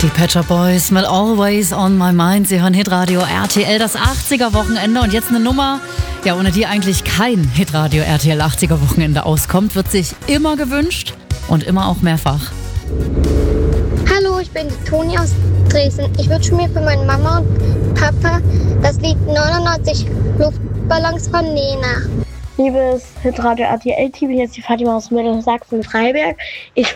Die Pet Shop Boys mit Always on My Mind. Sie hören Hitradio RTL, das 80er-Wochenende. Und jetzt eine Nummer, ja, ohne die eigentlich kein Hitradio RTL 80er-Wochenende auskommt, wird sich immer gewünscht und immer auch mehrfach. Hallo, ich bin die Toni aus Dresden. Ich wünsche mir für meine Mama und Papa das Lied 99 Luftballons von Nena. Liebes Hitradio RTL-Team, hier ist die Fatima aus Mittelsachsen-Freiberg. Ich